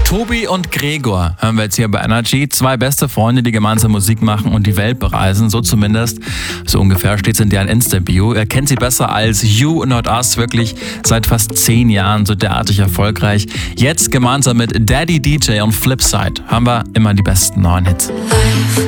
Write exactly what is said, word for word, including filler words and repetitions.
Tobi und Gregor hören wir jetzt hier bei Energy. Zwei beste Freunde, die gemeinsam Musik machen und die Welt bereisen. So zumindest, so ungefähr steht es in deren Insta-Bio. Er kennt sie besser als You Not Us, wirklich seit fast zehn Jahren so derartig erfolgreich. Jetzt gemeinsam mit Daddy D J und Flipside haben wir immer die besten neuen Hits.